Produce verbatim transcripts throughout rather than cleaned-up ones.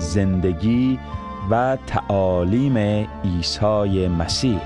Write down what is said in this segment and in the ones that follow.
زندگی و تعالیم عیسی مسیح.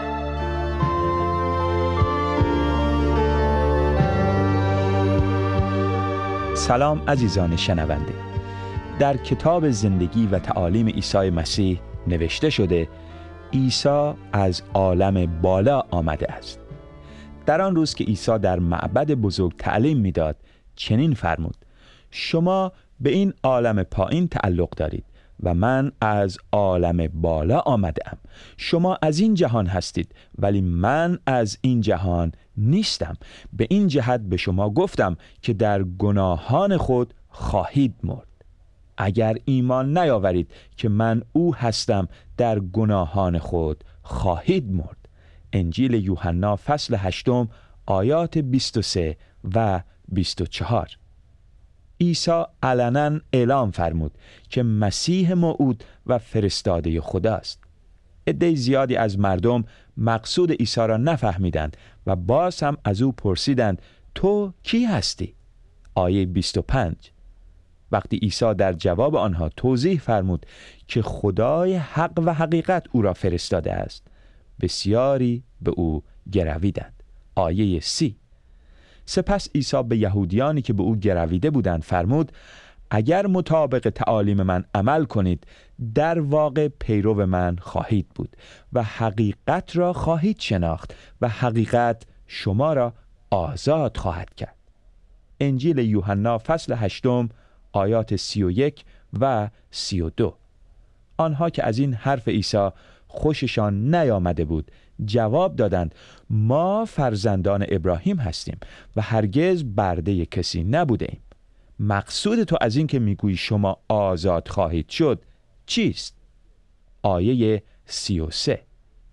سلام عزیزان شنونده. در کتاب زندگی و تعالیم عیسی مسیح نوشته شده عیسی از عالم بالا آمده است. در آن روز که عیسی در معبد بزرگ تعلیم میداد چنین فرمود: شما به این عالم پایین تعلق دارید و من از عالم بالا آمده ام. شما از این جهان هستید ولی من از این جهان نیستم. به این جهت به شما گفتم که در گناهان خود خواهید مرد. اگر ایمان نیاورید که من او هستم در گناهان خود خواهید مرد. انجیل یوحنا فصل هشتم آیات بیست و سه و بیست و چهار. عیسی علنا اعلام فرمود که مسیح موعود و فرستاده خداست. عده زیادی از مردم مقصود عیسی را نفهمیدند و باز هم از او پرسیدند: تو کی هستی؟ آیه بیست و پنج. وقتی عیسی در جواب آنها توضیح فرمود که خدای حق و حقیقت او را فرستاده است، بسیاری به او گرویدند. آیه سی. سپس عیسی به یهودیانی که به او گرویده بودند فرمود: اگر مطابق تعالیم من عمل کنید در واقع پیرو من خواهید بود و حقیقت را خواهید شناخت و حقیقت شما را آزاد خواهد کرد. انجیل یوحنا فصل هشتم آیات سی و یک و سی و دو. آنها که از این حرف عیسی خوششان نیامده بود جواب دادند: ما فرزندان ابراهیم هستیم و هرگز برده کسی نبوده ایم. مقصود تو از این که میگویی شما آزاد خواهید شد چیست؟ آیه سی و سه.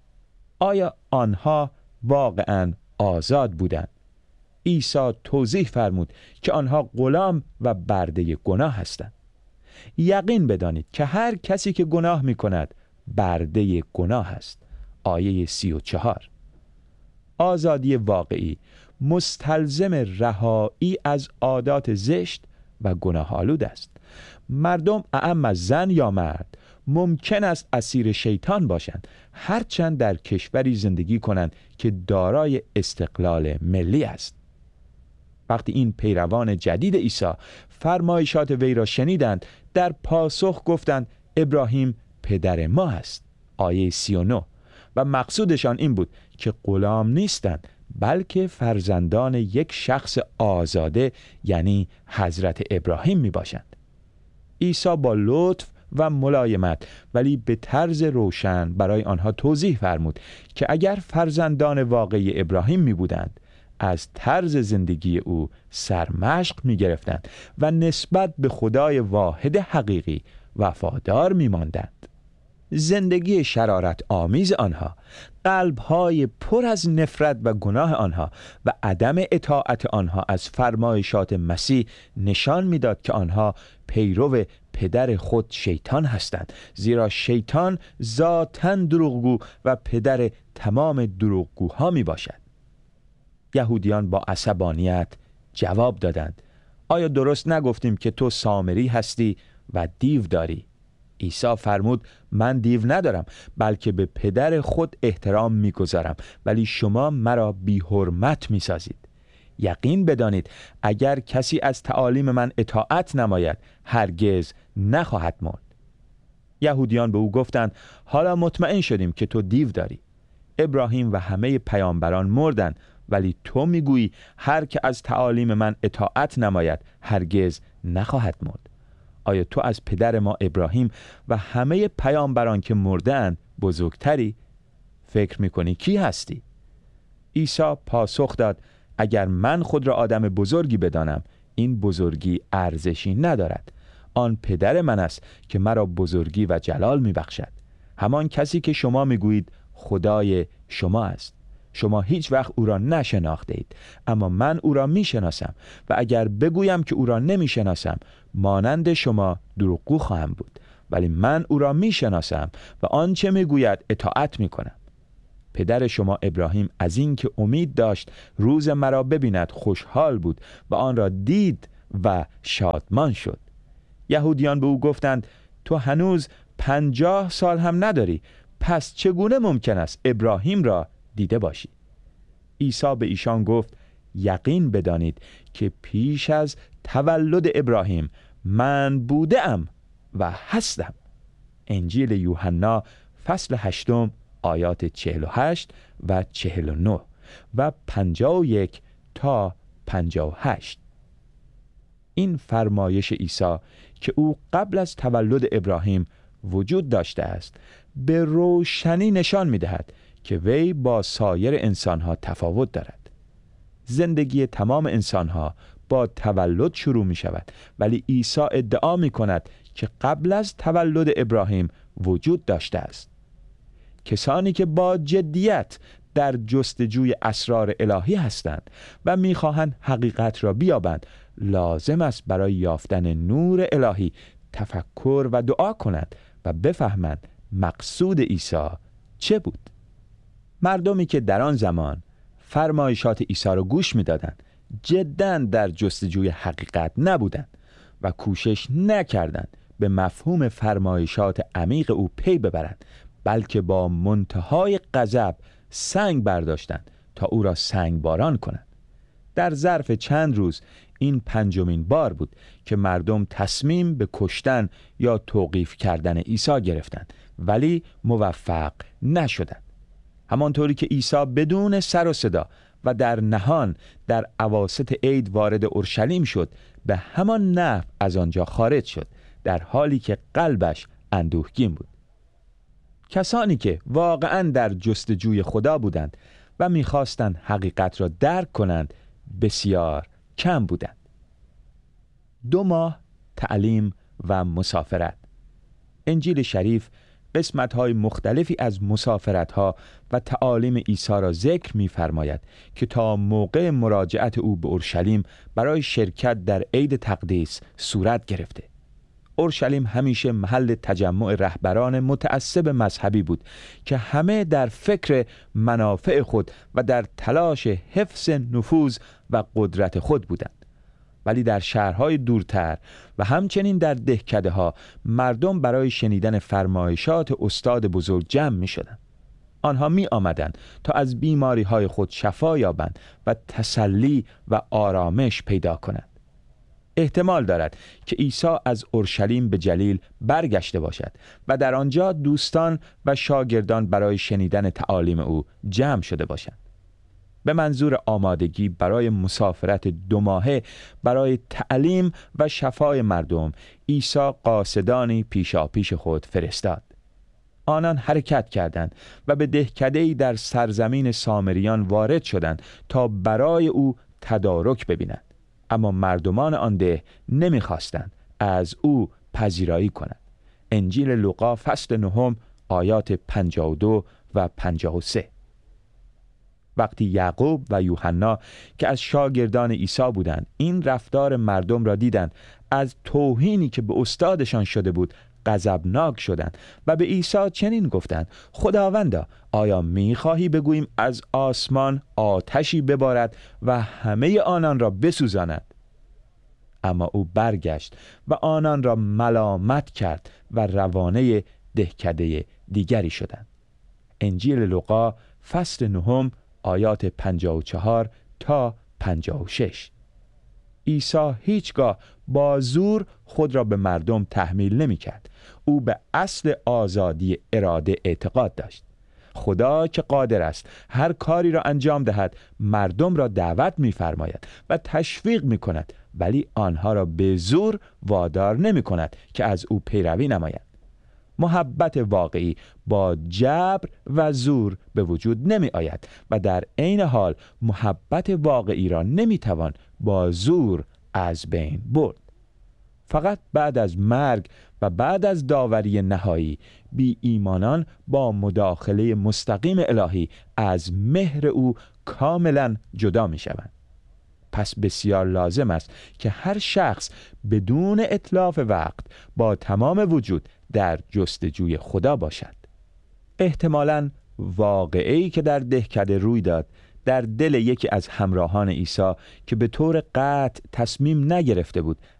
آیا آنها واقعاً آزاد بودند؟ عیسی توضیح فرمود که آنها غلام و برده گناه هستند. یقین بدانید که هر کسی که گناه می کند برده گناه است. آیه سی و چهار. آزادی واقعی مستلزم رهایی از عادات زشت و گناه آلود است. مردم اعم از زن یا مرد ممکن است اسیر شیطان باشند، هرچند در کشوری زندگی کنند که دارای استقلال ملی است. وقتی این پیروان جدید عیسی فرمایشات وی را شنیدند، در پاسخ گفتند: ابراهیم پدر ما است. آیه سی و نه. و مقصودشان این بود که غلام نیستند بلکه فرزندان یک شخص آزاده یعنی حضرت ابراهیم می باشند. عیسی با لطف و ملایمت ولی به طرز روشن برای آنها توضیح فرمود که اگر فرزندان واقعی ابراهیم می بودند از طرز زندگی او سرمشق می گرفتند و نسبت به خدای واحد حقیقی وفادار می ماندند. زندگی شرارت آمیز آنها، قلب‌های پر از نفرت و گناه آنها و عدم اطاعت آنها از فرمایشات مسیح نشان می‌داد که آنها پیرو پدر خود شیطان هستند، زیرا شیطان ذاتاً دروغگو و پدر تمام دروغگوها میباشد. یهودیان با عصبانیت جواب دادند: آیا درست نگفتیم که تو سامری هستی و دیو داری؟ عیسی فرمود: من دیو ندارم بلکه به پدر خود احترام میگذارم، ولی شما مرا بی حرمت میسازید. یقین بدانید اگر کسی از تعالیم من اطاعت نماید هرگز نخواهد مرد. یهودیان به او گفتند: حالا مطمئن شدیم که تو دیو داری. ابراهیم و همه پیامبران مردند ولی تو میگویی هر که از تعالیم من اطاعت نماید هرگز نخواهد مرد. آیا تو از پدر ما ابراهیم و همه پیامبران که مردند بزرگتری؟ فکر میکنی کی هستی؟ عیسی پاسخ داد: اگر من خود را آدم بزرگی بدانم این بزرگی ارزشی ندارد. آن پدر من است که مرا بزرگی و جلال میبخشد، همان کسی که شما میگویید خدای شما است. شما هیچ وقت او را نشناخته اید، اما من او را میشناسم و اگر بگویم که او را نمیشناسم مانند شما دروغگو خواهم بود، ولی من او را میشناسم و آنچه میگوید اطاعت میکنم. پدر شما ابراهیم از این که امید داشت روز مرا ببیند خوشحال بود و آن را دید و شادمان شد. یهودیان به او گفتند: تو هنوز پنجاه سال هم نداری، پس چگونه ممکن است ابراهیم را دیده باشی؟ عیسی به ایشان گفت یقین بدانید که پیش از تولد ابراهیم من بودم و هستم. انجیل یوحنا فصل هشتم آیات چهل و هشت و چهل و نه و پنجاه و یک تا پنجاه و هشت. این فرمایش عیسی که او قبل از تولد ابراهیم وجود داشته است به روشنی نشان می‌دهد که وی با سایر انسان‌ها تفاوت دارد. زندگی تمام انسان‌ها با تولد شروع می‌شود، ولی عیسی ادعا می‌کند که قبل از تولد ابراهیم وجود داشته است. کسانی که با جدیت در جستجوی اسرار الهی هستند و می‌خواهند حقیقت را بیابند، لازم است برای یافتن نور الهی تفکر و دعا کنند و بفهمند مقصود عیسی چه بود. مردمی که در آن زمان فرمایشات عیسی را گوش می‌دادند جداً در جستجوی حقیقت نبودند و کوشش نکردند به مفهوم فرمایشات عمیق او پی ببرند، بلکه با منتهای غضب سنگ برداشتند تا او را سنگ باران کنند. در ظرف چند روز این پنجمین بار بود که مردم تصمیم به کشتن یا توقیف کردن عیسی گرفتند، ولی موفق نشدند. همانطوری که عیسی بدون سر و صدا و در نهان در اواسط عید وارد اورشلیم شد، به همان نحو از آنجا خارج شد، در حالی که قلبش اندوهگین بود. کسانی که واقعاً در جستجوی خدا بودند و می‌خواستند حقیقت را درک کنند بسیار کم بودند. دو ماه تعلیم و مسافرت. انجیل شریف قسمت‌های مختلفی از مسافرت‌ها و تعالیم عیسی را ذکر می‌فرماید که تا موقع مراجعت او به اورشلیم برای شرکت در عید تقدیس صورت گرفته. اورشلیم همیشه محل تجمع رهبران متعصب مذهبی بود که همه در فکر منافع خود و در تلاش حفظ نفوذ و قدرت خود بودند. ولی در شهرهای دورتر و همچنین در دهکده‌ها مردم برای شنیدن فرمایشات استاد بزرگ جمع می شدند. آنها می آمدند تا از بیماری‌های خود شفا یابند و تسلی و آرامش پیدا کنند. احتمال دارد که عیسی از اورشلیم به جلیل برگشته باشد و در آنجا دوستان و شاگردان برای شنیدن تعالیم او جمع شده باشند. به منظور آمادگی برای مسافرت دو ماهه برای تعلیم و شفای مردم، عیسی قاصدانی پیشاپیش خود فرستاد. آنان حرکت کردند و به دهکده‌ای در سرزمین سامریان وارد شدند تا برای او تدارک ببینند، اما مردمان آن ده نمی‌خواستند از او پذیرایی کنند. انجیل لوقا فصل نهم آیات پنجاه و دو و پنجاه و سه. وقتی یعقوب و یوحنا که از شاگردان عیسی بودند این رفتار مردم را دیدند، از توهینی که به استادشان شده بود غضبناک شدند و به عیسی چنین گفتند: خداوندا، آیا می‌خواهی بگوییم از آسمان آتشی ببارد و همه آنان را بسوزاند؟ اما او برگشت و آنان را ملامت کرد و روانه دهکده دیگری شدند. انجیل لوقا فصل نهم آیات پنجاه و چهار تا پنجاه و شش. عیسی هیچگاه با زور خود را به مردم تحمیل نمی کرد. او به اصل آزادی اراده اعتقاد داشت. خدا که قادر است هر کاری را انجام دهد مردم را دعوت می فرماید و تشویق می کند، ولی آنها را به زور وادار نمی کند که از او پیروی نمایند. محبت واقعی با جبر و زور به وجود نمی آید و در عین حال محبت واقعی را نمی توان با زور از بین برد. فقط بعد از مرگ و بعد از داوری نهایی بی ایمانان با مداخله مستقیم الهی از مهر او کاملا جدا می شوند. پس بسیار لازم است که هر شخص بدون اتلاف وقت با تمام وجود در جستجوی خدا باشد. احتمالاً واقعه‌ای که در دهکده روی داد در دل یکی از همراهان عیسی که به طور قطع تصمیم نگرفته بود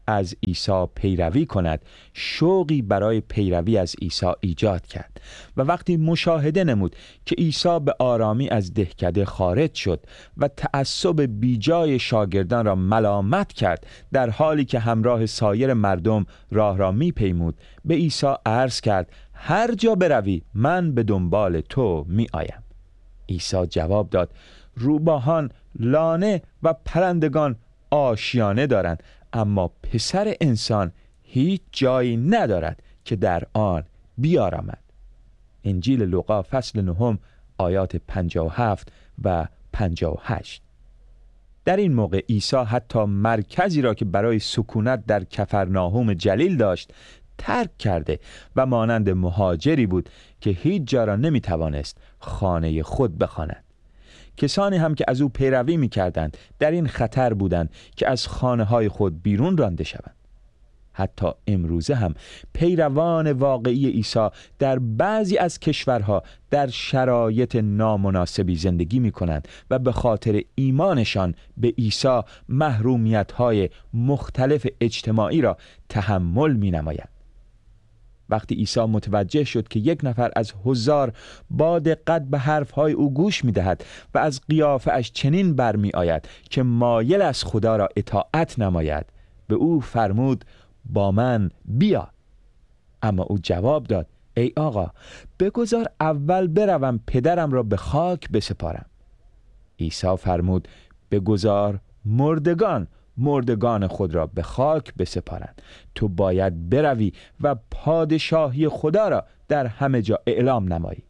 از عیسی پیروی کند شوقی برای پیروی از عیسی ایجاد کرد و وقتی مشاهده نمود که عیسی به آرامی از دهکده خارج شد و تعصب بیجای شاگردان را ملامت کرد در حالی که همراه سایر مردم راه را می پیمود، به عیسی عرض کرد هر جا بروی من به دنبال تو می آیم. عیسی جواب داد روباهان، لانه و پرندگان آشیانه دارند، اما پسر انسان هیچ جایی ندارد که در آن بیارامد. انجیل لوقا فصل نهم آیات پنجاه و هفت و پنجاه و هشت. در این موقع عیسی حتی مرکزی را که برای سکونت در کفرناهم جلیل داشت ترک کرده و مانند مهاجری بود که هیچ جا را نمیتوانست خانه خود بخواند. کسانی هم که از او پیروی می‌کردند در این خطر بودند که از خانه‌های خود بیرون رانده شوند. حتی امروزه هم پیروان واقعی عیسی در بعضی از کشورها در شرایط نامناسبی زندگی می‌کنند و به خاطر ایمانشان به عیسی محرومیت‌های مختلف اجتماعی را تحمل می‌نمایند. وقتی عیسی متوجه شد که یک نفر از حضار با دقت به حرفهای او گوش می‌دهد و از قیافه اش چنین برمی آید که مایل از خدا را اطاعت نماید، به او فرمود با من بیا. اما او جواب داد ای آقا، بگذار اول بروم پدرم را به خاک بسپارم. عیسی فرمود بگذار مردگان مردگان خود را به خاک بسپارند. تو باید بروی و پادشاهی خدا را در همه جا اعلام نمایی.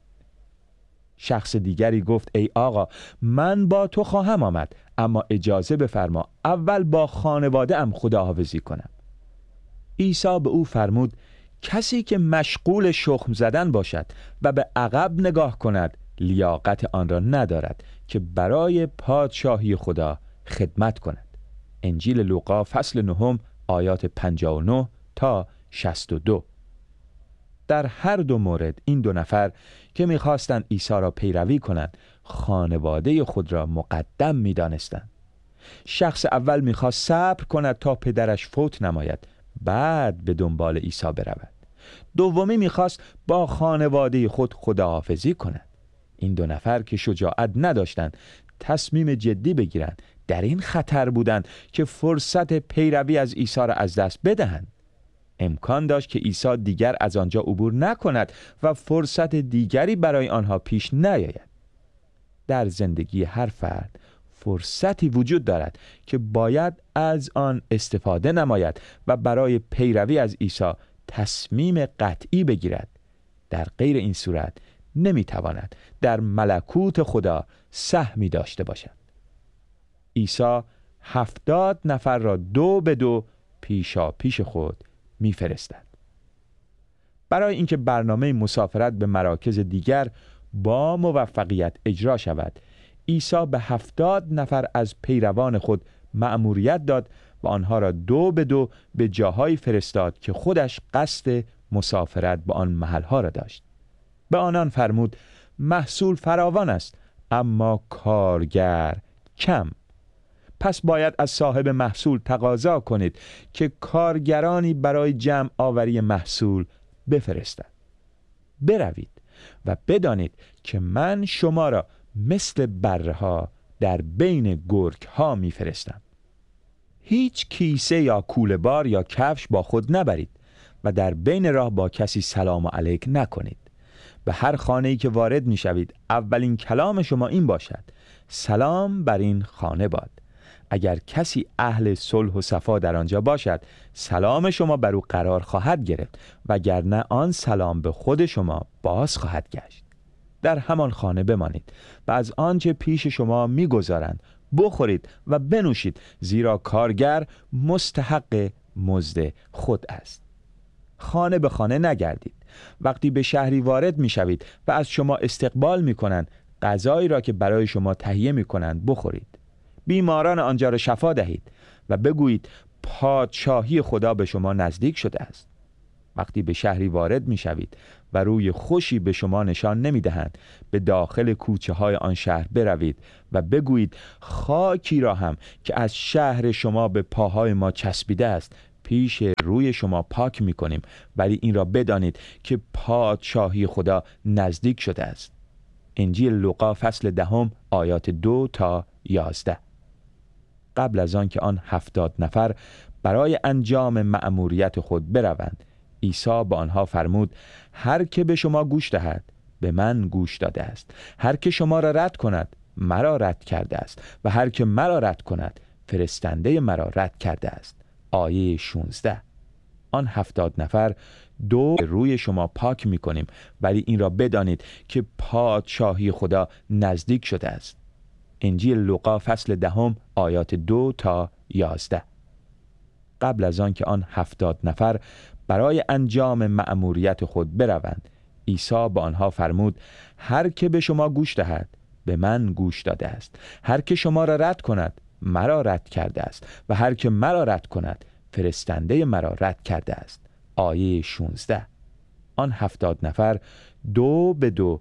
شخص دیگری گفت ای آقا، من با تو خواهم آمد، اما اجازه بفرما اول با خانواده ام خداحافظی کنم. عیسی به او فرمود کسی که مشغول شخم زدن باشد و به عقب نگاه کند لیاقت آن را ندارد که برای پادشاهی خدا خدمت کند. انجیل لوقا فصل نهم آیات پنجاه و نه تا شصت و دو. در هر دو مورد این دو نفر که می‌خواستند عیسی را پیروی کنند خانواده خود را مقدم می‌دانستند. شخص اول می‌خواست صبر کند تا پدرش فوت نماید، بعد به دنبال عیسی برود. دومی می‌خواست با خانواده خود خداحافظی کند. این دو نفر که شجاعت نداشتند تصمیم جدی بگیرند در این خطر بودند که فرصت پیروی از عیسی را از دست بدهند. امکان داشت که عیسی دیگر از آنجا عبور نکند و فرصت دیگری برای آنها پیش نیاید. در زندگی هر فرد فرصتی وجود دارد که باید از آن استفاده نماید و برای پیروی از عیسی تصمیم قطعی بگیرد. در غیر این صورت نمیتواند در ملکوت خدا سهمی داشته باشد. عیسی هفتاد نفر را دو به دو پیشا پیش خود میفرستد. برای اینکه برنامه مسافرت به مراکز دیگر با موفقیت اجرا شود، عیسی به هفتاد نفر از پیروان خود مأموریت داد و آنها را دو به دو به جاهایی فرستاد که خودش قصد مسافرت به آن محلها را داشت. به آنان فرمود محصول فراوان است اما کارگر کم. پس باید از صاحب محصول تقاضا کنید که کارگرانی برای جمع آوری محصول بفرستد. بروید و بدانید که من شما را مثل بره‌ها در بین گرگ‌ها می‌فرستم. هیچ کیسه یا کوله بار یا کفش با خود نبرید و در بین راه با کسی سلام علیک نکنید. به هر خانه‌ای که وارد می‌شوید اولین کلام شما این باشد سلام بر این خانه باد. اگر کسی اهل صلح و صفا در آنجا باشد سلام شما بر او قرار خواهد گرفت، وگرنه آن سلام به خود شما باز خواهد گشت. در همان خانه بمانید و از آنچه پیش شما می‌گذارند بخورید و بنوشید، زیرا کارگر مستحق مزد خود است. خانه به خانه نگردید. وقتی به شهری وارد می‌شوید و از شما استقبال می‌کنند، غذایی را که برای شما تهیه می‌کنند بخورید. بیماران آنجا را شفا دهید و بگویید پادشاهی خدا به شما نزدیک شده است. وقتی به شهری وارد می‌شوید و روی خوشی به شما نشان نمی‌دهند، به داخل کوچه های آن شهر بروید و بگویید خاکی را هم که از شهر شما به پاهای ما چسبیده است پیش روی شما پاک می کنیم، ولی این را بدانید که پادشاهی خدا نزدیک شده است. انجیل لوقا فصل دهم آیات دو تا یازده. قبل از آن که آن هفتاد نفر برای انجام مأموریت خود بروند، عیسی به آنها فرمود: هر که به شما گوش دهد به من گوش داده است، هر که شما را رد کند مرا رد کرده است و هر که مرا رد کند فرستنده مرا رد کرده است. آیه شانزده. آن هفتاد نفر دو روی شما پاک می کنیم، ولی این را بدانید که پادشاهی خدا نزدیک شده است. انجیل لوقا فصل دهم آیات دو تا یازده. قبل از آن که آن هفتاد نفر برای انجام مأموریت خود بروند، عیسی به آنها فرمود: هر که به شما گوش دهد به من گوش داده است، هر که شما را رد کند مرا رد کرده است و هر که مرا رد کند فرستنده مرا رد کرده است. آیه شانزده. آن هفتاد نفر دو به دو